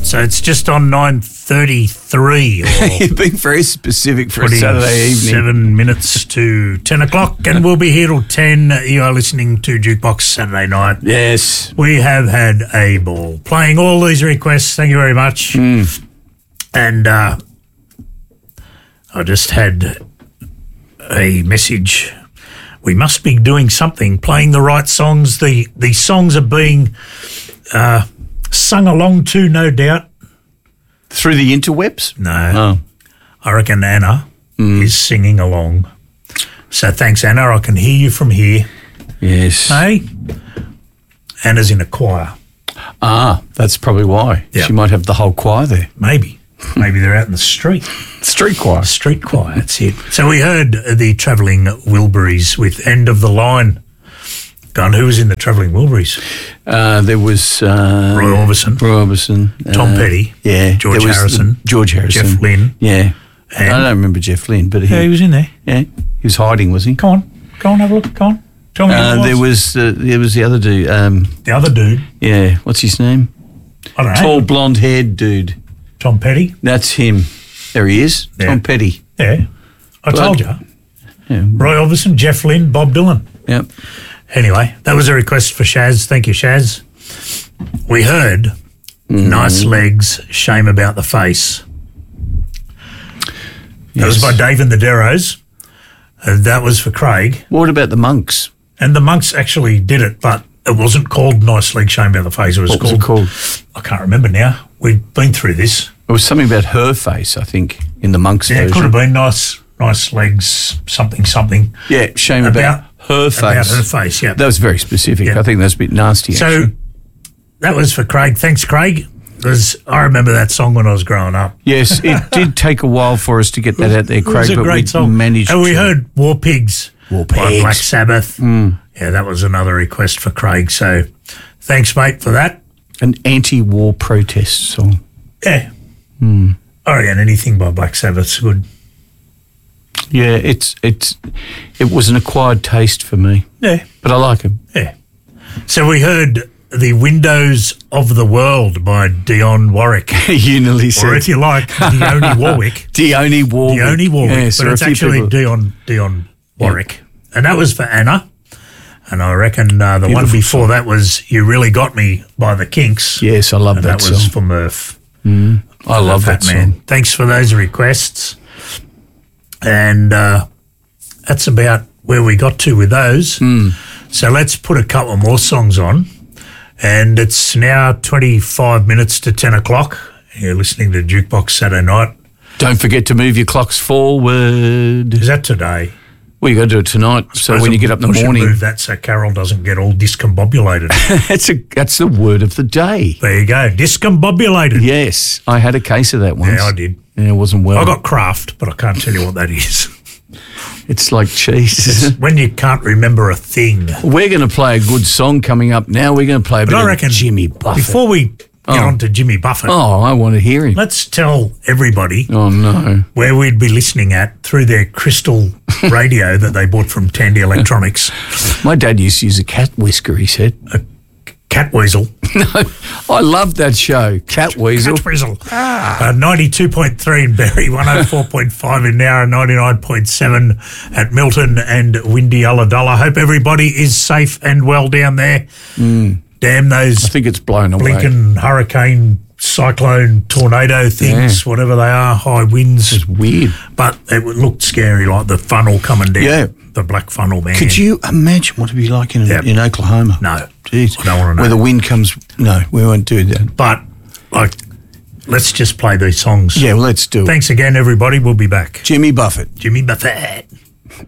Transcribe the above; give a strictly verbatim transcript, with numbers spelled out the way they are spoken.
So it's just on nine thirty-three. You've been very specific for a Saturday evening. Seven minutes to ten o'clock, and we'll be here till ten. You are listening to Jukebox Saturday Night. Yes. We have had a ball playing all these requests. Thank you very much. Mm. And uh, I just had a message. We must be doing something, playing the right songs. The the songs are being uh, sung along to, no doubt. Through the interwebs? No. Oh. I reckon Anna mm. is singing along. So thanks, Anna. I can hear you from here. Yes. Hey? Anna's in a choir. Ah, that's probably why. Yep. She might have the whole choir there. Maybe. Maybe they're out in the street. Street choir. Street choir, that's it. So we heard the Travelling Wilburys with End of the Line. Gone, who was in the Travelling Wilburys? Uh, there was... Uh, Roy Orbison. Roy Orbison. Tom uh, Petty. Yeah. George Harrison. George Harrison. Jeff Lynne. Yeah. And I don't remember Jeff Lynne, but he... Yeah, he was in there. Yeah. He was hiding, was he? Come on. Go on, have a look. Go on. Tell me uh, who it There was, uh, there was the other dude. Um, the other dude. Yeah. What's his name? I don't know. Tall, blonde-haired dude. Tom Petty. That's him. There he is. Yeah. Tom Petty. Yeah. I Blood. told you. Yeah. Roy Orbison, Jeff Lynne, Bob Dylan. Yep. Anyway, that was a request for Shaz. Thank you, Shaz. We heard Mm. Nice Legs, Shame About the Face. That was Yes. by Dave and the Deros. Uh, that was for Craig. What about the Monks? And the Monks actually did it, but it wasn't called Nice Legs, Shame About the Face. It was, What was called, it called? I can't remember now. We've been through this. It was something about her face, I think, in the Monks Yeah, it version. could have been Nice Nice Legs, something, something. Yeah, shame about, About- her face. About her face, yeah. That was very specific. Yeah. I think that's a bit nasty, So actually. that was for Craig. Thanks, Craig. Because I remember that song when I was growing up. Yes, it did take a while for us to get that out there, It Craig, was a but great we song. managed And we to. heard War Pigs, War by Pigs. Black Sabbath. Yeah, that was another request for Craig. So thanks, mate, for that. An anti-war protest song. Yeah. I reckon anything by Black Sabbath's good. Yeah, it's it's it was an acquired taste for me, Yeah, but I like him. yeah. So we heard The Windows of the World by Dionne Warwick. You nearly Or said if you like, Dionne Warwick. Dione Warwick. Dionne Warwick. Yes, but there are it's a few actually people- Dionne, Dionne Warwick. And that was for Anna. And I reckon uh, the one Beautiful before that was You Really Got Me by the Kinks. Yes, I love And that, that, was song. for Murph. I love Fat that Man. song. Thanks for those requests. And uh, that's about where we got to with those. Hmm. So let's put a couple more songs on. And it's now twenty-five minutes to ten o'clock. You're listening to Jukebox Saturday Night. Don't forget to move your clocks forward. Is that today? Well, you got to do it tonight. So when you get up in the I should morning, move that so Carol doesn't get all discombobulated. that's a that's the word of the day. There you go, discombobulated. Yes, I had a case of that once. Yeah, I did. And it wasn't well. I got Kraft, but I can't tell you what that is. It's like cheese. It's when you can't remember a thing. We're going to play a good song coming up now. We're going to play a But bit I of reckon Jimmy Buffett. before we get Oh. on to Jimmy Buffett, Oh, I want to hear him. let's tell everybody Oh, no. where we'd be listening at through their crystal radio that they bought from Tandy Electronics. My dad used to use a cat whisker, he said. Cat Weasel. No, I love that show, Cat Weasel. Cat Weasel. Uh, ninety-two point three in Berry, one oh four point five in Nowra, ninety-nine point seven at Milton and Windy Ulladulla. Hope everybody is safe and well down there. Damn those I think it's blown away. blinking hurricane, cyclone, tornado things, whatever they are, high winds. It's weird. But it looked scary, like the funnel coming down. Yeah. The black funnel, man. Could you imagine what it'd be like in, Yep. in Oklahoma? No. Jeez. I don't wanna know. Where the wind comes. No, we won't do that. But, like, let's just play these songs. Yeah, well, let's do it. Thanks again, everybody. We'll be back. Jimmy Buffett. Jimmy Buffett.